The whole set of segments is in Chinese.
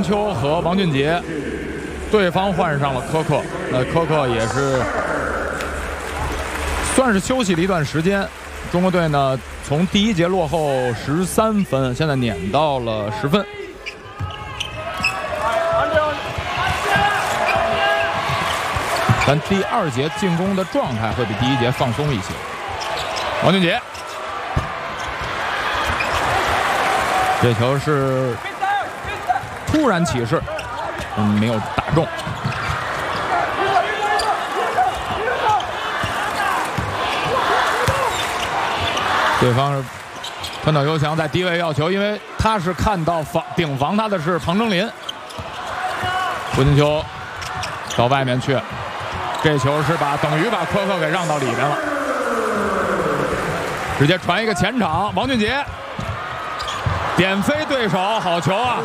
金秋和王俊杰，对方换上了柯克，柯克也是算是休息了一段时间。中国队呢，从第一节落后13分，现在撵到了10分。但第二节进攻的状态会比第一节放松一些。王俊杰，这球是突然起势，没有打中。对方川岛优翔在低位要球，因为他是看到顶防他的是庞征林。胡金秋到外面去，这球是等于把柯克给让到里边了，直接传一个前场，王俊杰点飞对手，好球啊！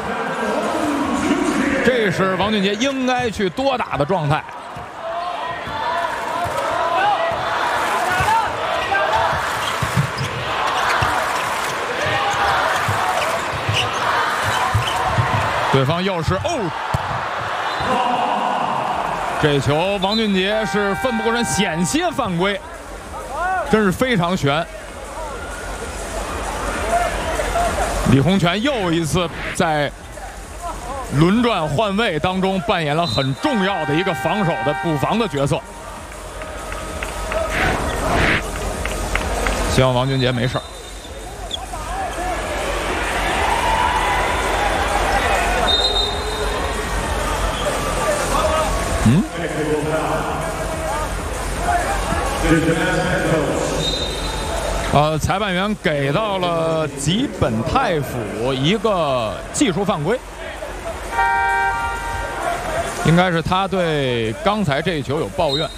这是王俊杰应该去多打的状态。对方又是这球王俊杰是奋不顾身，险些犯规，真是非常悬。李洪权又一次在轮转换位当中扮演了很重要的一个防守的补防的角色。希望王俊杰没事。裁判员给到了吉本泰辅一个技术犯规，应该是他对刚才这一球有抱怨。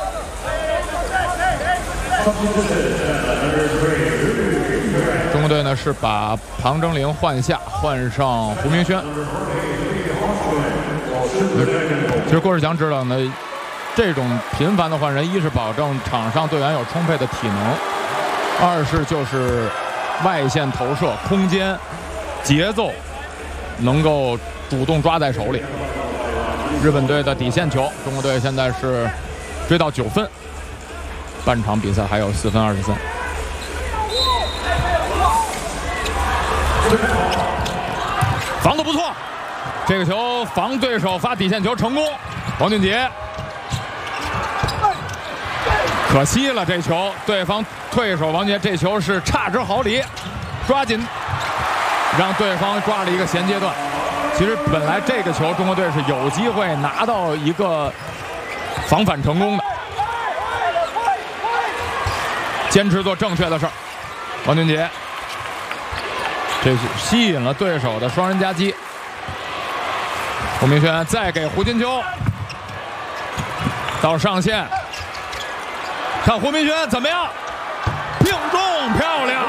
中国队呢是把庞征林换下，换上胡明轩。其实郭士强知道呢，这种频繁的换人，一是保证场上队员有充沛的体能，二是就是外线投射、空间、节奏能够主动抓在手里。日本队的底线球，中国队现在是追到9分，半场比赛还有4分23。防得不错，这个球防对手发底线球成功。王俊杰可惜了，这球对方退守王俊杰这球是差之毫厘，抓紧让对方抓了一个衔接段。其实本来这个球中国队是有机会拿到一个防反成功的，坚持做正确的事儿。王俊杰这是吸引了对手的双人夹击。胡明轩再给胡金秋到上线，看胡明轩怎么样，命中，漂亮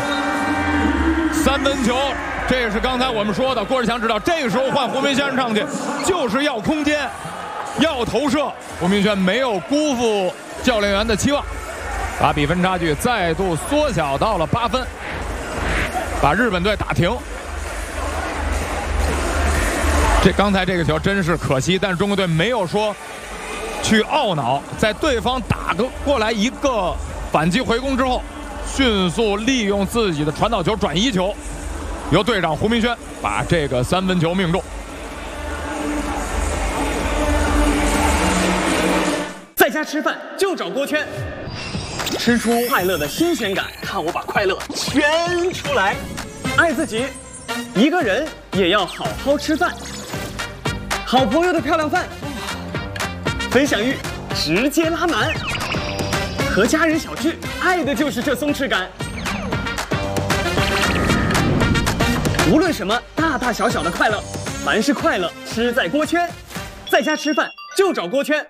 ，3分球。这也是刚才我们说的，郭士强知道这个时候换胡明轩上去就是要空间，要投射。胡明轩没有辜负教练员的期望，把比分差距再度缩小到了8分，把日本队打停。刚才这个球真是可惜，但是中国队没有说去懊恼，在对方打过来一个反击回攻之后，迅速利用自己的传导球转移球，由队长胡明轩把这个3分球命中。 在家吃饭就找锅圈，吃出快乐的新鲜感，看我把快乐圈出来。爱自己，一个人也要好好吃饭。好朋友的漂亮饭，分享欲直接拉满。和家人小聚，爱的就是这松弛感。无论什么大大小小的快乐，凡是快乐吃在锅圈。在家吃饭就找锅圈。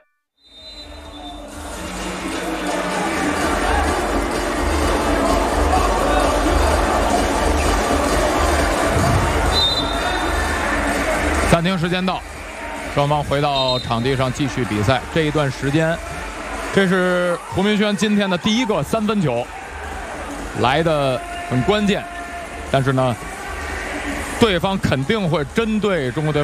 暂停时间到，双方回到场地上继续比赛。这一段时间，这是胡明轩今天的第一个3分球，来的很关键。但是呢，对方肯定会针对中国队